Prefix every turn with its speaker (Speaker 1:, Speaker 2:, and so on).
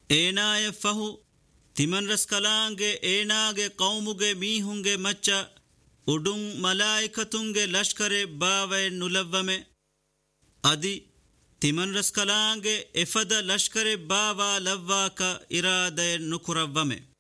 Speaker 1: ಏನಾಯ ಫಹು ತಿಮನ್ ರಸ್ಕಲಾಂಗೆ ಏನಾಗೆ ಕೌಮುಗೆ ಮೀಹುಂಗೆ ಮಚ್ಚ ಉಡುಂ ಮಲಾಯಿಕತುಂಗೆ ಲಷ್ಕರೆ ಬಾವೆ ನುಲವ್ವಮೆ ಅದಿ ತಿಮನ್ ರಸ್ಕಲಾಂಗೆ ಎಫದ ಲಷ್ಕರೆ ಬಾವಾ ಲವ್ವಾಕ ಇರಾದೆ ನುಕುರವ್ವಮೆ